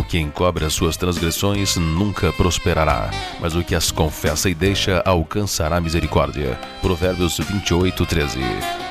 que encobre as suas transgressões nunca prosperará, mas o que as confessa e deixa alcançará misericórdia. Provérbios 28:13.